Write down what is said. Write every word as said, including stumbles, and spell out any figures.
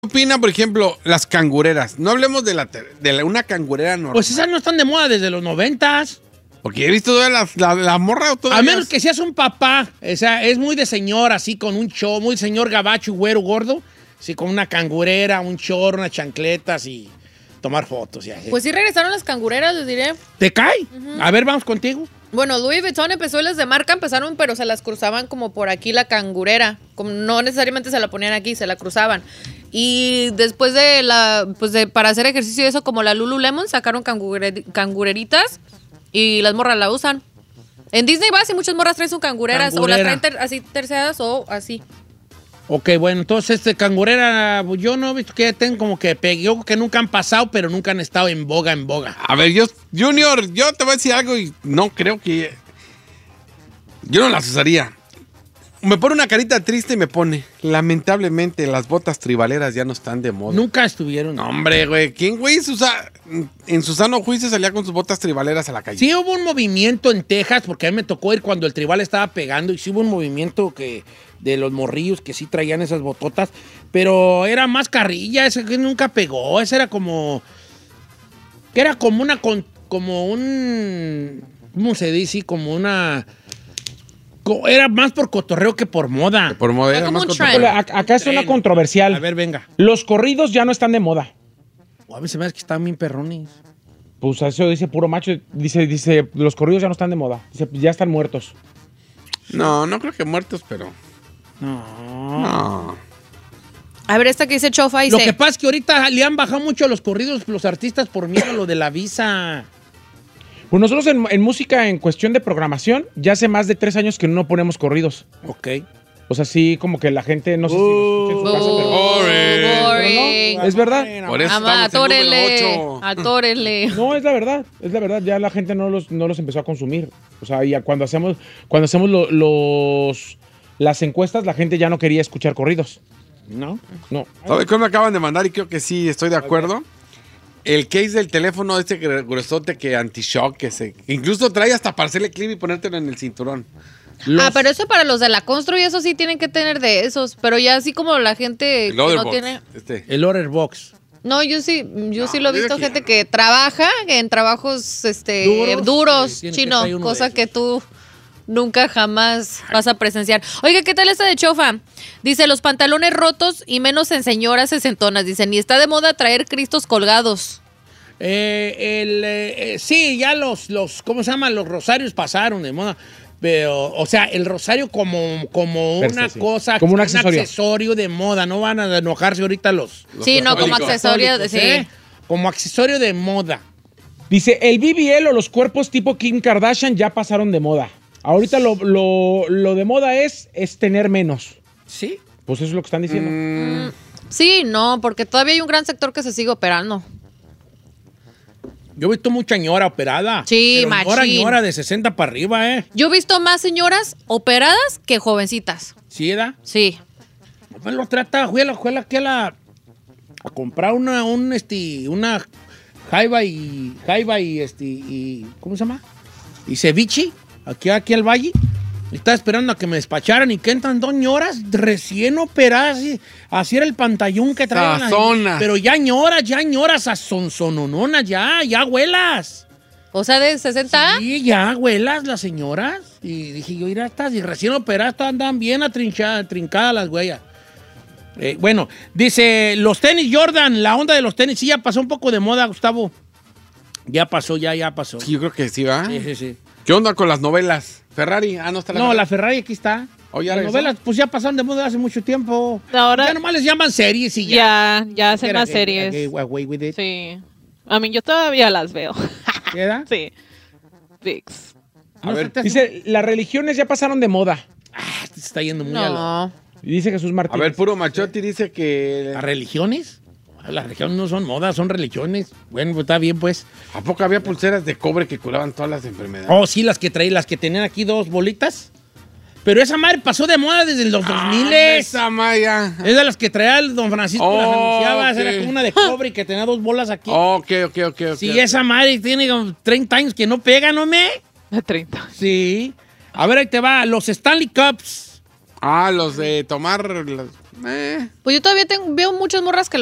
opina, por ejemplo, las cangureras? No hablemos de la de la, una cangurera normal. Pues esas no están de moda desde los noventas. Porque he visto toda la, la, la morra todavía. A menos que seas un papá. O sea, es muy de señor, así con un show, muy señor gabacho, güero, gordo. Así con una cangurera, un chorro, unas chancletas y tomar fotos. Y así. Pues sí regresaron las cangureras, les diré. ¿Te cae? Uh-huh. A ver, vamos contigo. Bueno, Louis Vuitton empezó y las de marca empezaron, pero se las cruzaban como por aquí la cangurera. Como no necesariamente se la ponían aquí, se la cruzaban. Y después de la, pues de, para hacer ejercicio y eso, como la Lululemon, sacaron cangure, cangureritas y las morras la usan. En Disney vas y muchas morras traen sus cangureras. Cangurera. O las traen ter, así terciadas o así. Ok, bueno, entonces este cangurera, yo no he visto que tengan como que pegue. Yo creo que nunca han pasado, pero nunca han estado en boga, en boga. A ver, yo, Junior, yo te voy a decir algo y no creo que... Yo no las usaría. Me pone una carita triste y me pone, lamentablemente, las botas tribaleras ya no están de moda. Nunca estuvieron. No, hombre, güey. ¿Quién, güey, usa, en su sano juicio salía con sus botas tribaleras a la calle? Sí hubo un movimiento en Texas, porque a mí me tocó ir cuando el tribal estaba pegando, y sí hubo un movimiento que de los morrillos que sí traían esas bototas, pero era más carrilla, ese que nunca pegó, ese era como... que era como una... como un... ¿cómo se dice? Como una... Era más por cotorreo que por moda. Por moda era más cotorreo. Acá es una controversial. A ver, venga. Los corridos ya no están de moda. O a mí se me hace que están bien perrones. Pues eso dice puro macho. Dice, dice, los corridos ya no están de moda. Dice, ya están muertos. No, no creo que muertos, pero... No. No. A ver, esta que dice Chofa y Lo que pasa es que ahorita le han bajado mucho los corridos los artistas por miedo a lo de la visa. Pues nosotros en, en música, en cuestión de programación, ya hace más de tres años que no ponemos corridos. Ok. O sea, sí, como que la gente, no sé uh, si lo escucha en su casa, pero... Boring. Boring. No, es verdad. Por eso Ama, estamos en número atórele, ocho. atórele. No, es la verdad, es la verdad. Ya la gente no los, no los empezó a consumir. O sea, ya cuando hacemos, cuando hacemos lo, los, las encuestas, la gente ya no quería escuchar corridos. ¿No? No. ¿Sabes qué me acaban de mandar? Y creo que sí, estoy de acuerdo. El case del teléfono, este gruesote que anti-shock, que se... incluso trae hasta para hacerle clip y ponértelo en el cinturón. Los... Ah, pero eso para los de la Constru y eso sí tienen que tener de esos. Pero ya así como la gente el que no box, tiene... Este. El order box. No, yo sí, yo no, sí lo he visto, gente que trabaja en trabajos este, duros, duros sí, chino, que cosa que tú nunca jamás vas a presenciar. Oiga, ¿qué tal esta de Chofa? Dice, los pantalones rotos y menos en señoras sesentonas. Dice, ni está de moda traer cristos colgados. Eh, el, eh, sí, ya los, los, ¿cómo se llama? Los rosarios pasaron de moda. Pero, o sea, el rosario como, como una sí. cosa, como un un accesorio. accesorio de moda. No van a enojarse ahorita los... los sí, no, como accesorio, de, sí. ¿eh? Como accesorio de moda. Dice, el B B L o los cuerpos tipo Kim Kardashian ya pasaron de moda. Ahorita lo, lo, lo de moda es, es tener menos. ¿Sí? Pues eso es lo que están diciendo. Mm, sí, no, porque todavía hay un gran sector que se sigue operando. Yo he visto mucha ñora operada. Sí, machín. Ñora, ñora de sesenta para arriba, ¿eh? Yo he visto más señoras operadas que jovencitas. ¿Sí, edad? Sí. Pues lo trata, fui a la escuela aquí a la... a comprar una, un, este, una jaiba y... jaiba y, este, y... ¿cómo se llama? Y ceviche, aquí, aquí al valle. Estaba esperando a que me despacharan y que entran dos ñoras recién operadas. Así, así era el pantallón que traían. Sazona. Pero ya ñoras, ya ñoras, sonsonononas, ya, ya abuelas. O sea, de sesenta. Sí, ya abuelas las señoras. Y dije yo, mira, estas y recién operadas andan bien atrinchadas, trincadas las huellas. Eh, bueno, dice, los tenis Jordan, la onda de los tenis, sí, ya pasó un poco de moda, Gustavo. Ya pasó, ya, ya pasó. Sí, yo creo que sí, ¿va? Sí, sí, sí. ¿Qué onda con las novelas? ¿Ferrari? Ah, no está la No, Ferrari. la Ferrari aquí está. Oh, ya las regresó. novelas, pues ya pasaron de moda hace mucho tiempo. Ahora, ya nomás les llaman series y ya. Ya, ya hacen Era, más eh, series. eh, away with it. Sí. A mí yo todavía las veo. ¿Queda? Sí. Vix. A No ver, se te hace- Dice, las religiones ya pasaron de moda. Ah, se está yendo muy a, la- No. Y dice Jesús a Martín. ver, puro machote dice que... ¿a religiones. Las religiones no son modas, son religiones. Bueno, pues está bien, pues. ¿A poco había pulseras de cobre que curaban todas las enfermedades? Oh, sí, las que traí, las que tenían aquí dos bolitas. Pero esa madre pasó de moda desde los dos mil. Ah, esa Maya. Es de las que traía el don Francisco, Oh, las anunciaba. ok. Era como una de cobre y que tenía dos bolas aquí. Ok, ok, ok. ok, sí, ok. esa madre tiene como treinta años que no pega, ¿no me? De treinta. Sí. A ver, ahí te va. Los Stanley Cups. Ah, los de tomar... las- Eh. Pues yo todavía tengo, veo muchas morras que